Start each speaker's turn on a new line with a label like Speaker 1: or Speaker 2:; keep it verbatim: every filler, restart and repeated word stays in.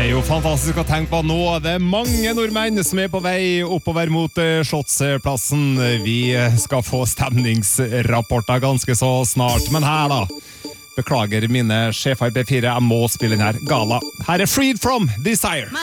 Speaker 1: er jo fantastisk å tenke på nå. Det er mange nordmenn som er på vei oppover mot Slottsplassen. Vi skal få stemningsrapporter ganske så snart. Men her da, beklager mine sjefer i B fire, jeg må spille den her Gala. Her er Freed From Desire.